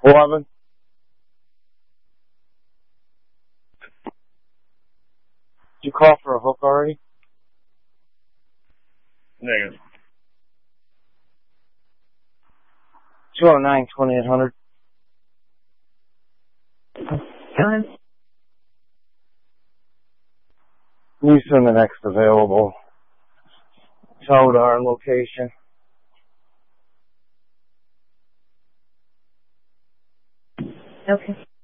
11. Did you call for a hook already? Negative. 209, 2800. Time. You send the next available towed our location. Okay.